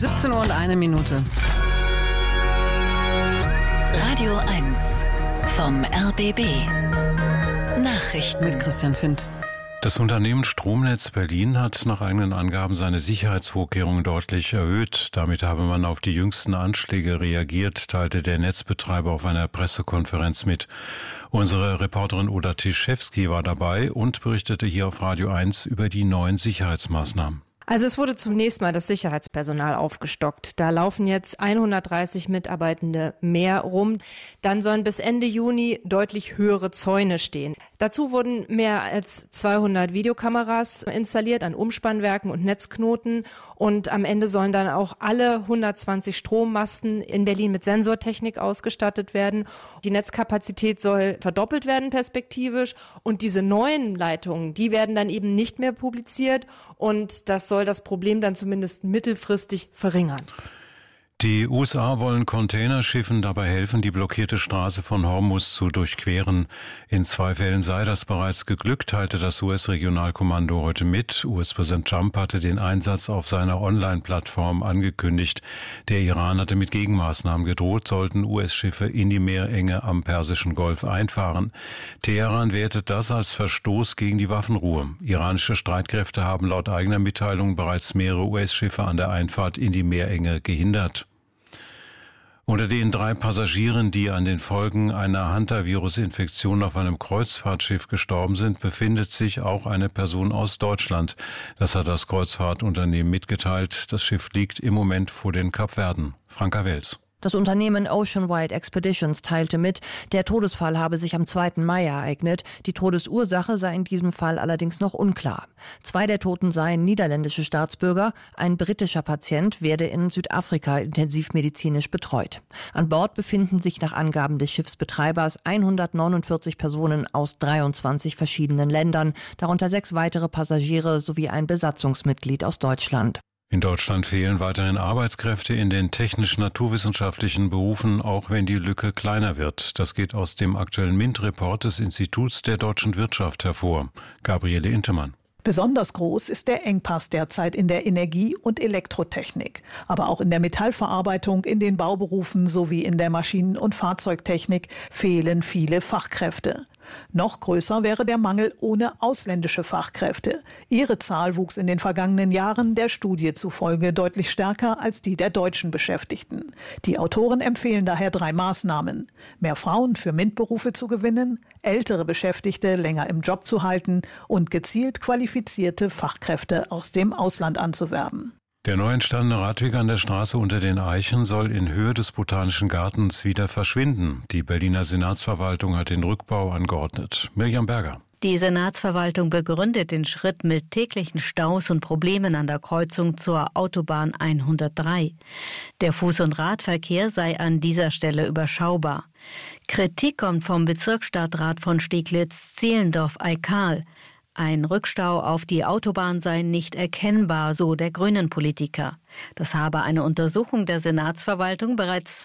17:01. Radio 1 vom RBB. Nachrichten mit Christian Findt. Das Unternehmen Stromnetz Berlin hat nach eigenen Angaben seine Sicherheitsvorkehrungen deutlich erhöht. Damit habe man auf die jüngsten Anschläge reagiert, teilte der Netzbetreiber auf einer Pressekonferenz mit. Unsere Reporterin Oda Tischewski war dabei und berichtete hier auf Radio 1 über die neuen Sicherheitsmaßnahmen. Also es wurde zunächst mal das Sicherheitspersonal aufgestockt. Da laufen jetzt 130 Mitarbeitende mehr rum. Dann sollen bis Ende Juni deutlich höhere Zäune stehen. Dazu wurden mehr als 200 Videokameras installiert an Umspannwerken und Netzknoten. Und am Ende sollen dann auch alle 120 Strommasten in Berlin mit Sensortechnik ausgestattet werden. Die Netzkapazität soll verdoppelt werden perspektivisch. Und diese neuen Leitungen, die werden dann eben nicht mehr publiziert. Und das soll das Problem dann zumindest mittelfristig verringern. Die USA wollen Containerschiffen dabei helfen, die blockierte Straße von Hormuz zu durchqueren. In 2 Fällen sei das bereits geglückt, teilte das US-Regionalkommando heute mit. US-Präsident Trump hatte den Einsatz auf seiner Online-Plattform angekündigt. Der Iran hatte mit Gegenmaßnahmen gedroht, sollten US-Schiffe in die Meerenge am Persischen Golf einfahren. Teheran wertet das als Verstoß gegen die Waffenruhe. Iranische Streitkräfte haben laut eigener Mitteilung bereits mehrere US-Schiffe an der Einfahrt in die Meerenge gehindert. Unter den 3 Passagieren, die an den Folgen einer Hantavirus-Infektion auf einem Kreuzfahrtschiff gestorben sind, befindet sich auch eine Person aus Deutschland. Das hat das Kreuzfahrtunternehmen mitgeteilt. Das Schiff liegt im Moment vor den Kapverden. Franka Wels. Das Unternehmen Ocean Wide Expeditions teilte mit, der Todesfall habe sich am 2. Mai ereignet. Die Todesursache sei in diesem Fall allerdings noch unklar. 2 der Toten seien niederländische Staatsbürger. Ein britischer Patient werde in Südafrika intensivmedizinisch betreut. An Bord befinden sich nach Angaben des Schiffsbetreibers 149 Personen aus 23 verschiedenen Ländern, darunter 6 weitere Passagiere sowie ein Besatzungsmitglied aus Deutschland. In Deutschland fehlen weiterhin Arbeitskräfte in den technisch-naturwissenschaftlichen Berufen, auch wenn die Lücke kleiner wird. Das geht aus dem aktuellen MINT-Report des Instituts der deutschen Wirtschaft hervor. Gabriele Intemann. Besonders groß ist der Engpass derzeit in der Energie- und Elektrotechnik. Aber auch in der Metallverarbeitung, in den Bauberufen sowie in der Maschinen- und Fahrzeugtechnik fehlen viele Fachkräfte. Noch größer wäre der Mangel ohne ausländische Fachkräfte. Ihre Zahl wuchs in den vergangenen Jahren der Studie zufolge deutlich stärker als die der deutschen Beschäftigten. Die Autoren empfehlen daher 3 Maßnahmen: mehr Frauen für MINT-Berufe zu gewinnen, ältere Beschäftigte länger im Job zu halten und gezielt qualifizierte Fachkräfte aus dem Ausland anzuwerben. Der neu entstandene Radweg an der Straße unter den Eichen soll in Höhe des Botanischen Gartens wieder verschwinden. Die Berliner Senatsverwaltung hat den Rückbau angeordnet. Mirjam Berger. Die Senatsverwaltung begründet den Schritt mit täglichen Staus und Problemen an der Kreuzung zur Autobahn 103. Der Fuß- und Radverkehr sei an dieser Stelle überschaubar. Kritik kommt vom Bezirksstadtrat von Steglitz-Zehlendorf-Eikal. Ein Rückstau auf die Autobahn sei nicht erkennbar, so der Grünen-Politiker. Das habe eine Untersuchung der Senatsverwaltung bereits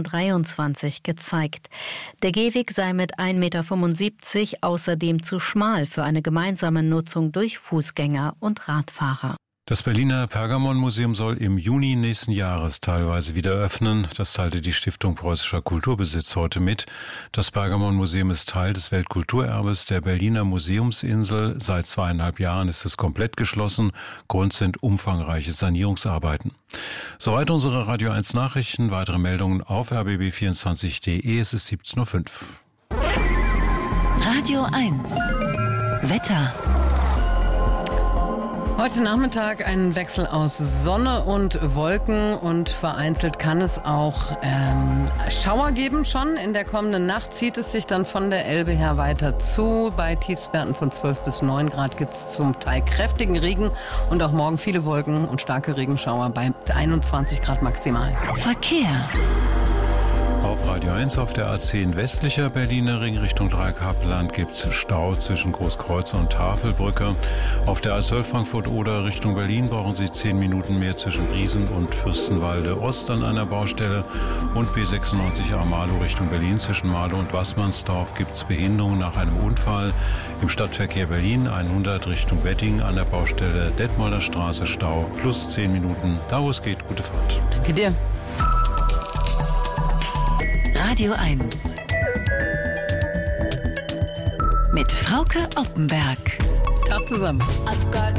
2023 gezeigt. Der Gehweg sei mit 1,75 Meter außerdem zu schmal für eine gemeinsame Nutzung durch Fußgänger und Radfahrer. Das Berliner Pergamonmuseum soll im Juni nächsten Jahres teilweise wieder öffnen. Das teilte die Stiftung Preußischer Kulturbesitz heute mit. Das Pergamonmuseum ist Teil des Weltkulturerbes der Berliner Museumsinsel. Seit 2,5 Jahren ist es komplett geschlossen. Grund sind umfangreiche Sanierungsarbeiten. Soweit unsere Radio 1 Nachrichten. Weitere Meldungen auf rbb24.de. Es ist 17:05 Uhr. Radio 1 Wetter. Heute Nachmittag ein Wechsel aus Sonne und Wolken und vereinzelt kann es auch Schauer geben schon. In der kommenden Nacht zieht es sich dann von der Elbe her weiter zu. Bei Tiefstwerten von 12 bis 9 Grad gibt es zum Teil kräftigen Regen und auch morgen viele Wolken und starke Regenschauer bei 21 Grad maximal. Verkehr. Auf Radio 1 auf der A10 westlicher Berliner Ring Richtung Dreieckhavelland gibt es Stau zwischen Großkreuz und Tafelbrücke. Auf der A12 Frankfurt-Oder Richtung Berlin brauchen Sie 10 Minuten mehr zwischen Briesen und Fürstenwalde Ost an einer Baustelle. Und B96 Marlow Richtung Berlin zwischen Marlow und Waßmannsdorf gibt es Behinderungen nach einem Unfall. Im Stadtverkehr Berlin 100 Richtung Wedding an der Baustelle Detmolder Straße Stau plus 10 Minuten. Da wo es geht, gute Fahrt. Danke dir. Radio 1 mit Frauke Oppenberg. Tag zusammen. I've got